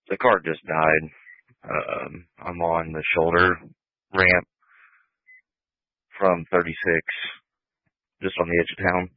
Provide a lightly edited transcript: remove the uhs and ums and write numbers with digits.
The car just died. I'm on the shoulder ramp from 36, just on the edge of town.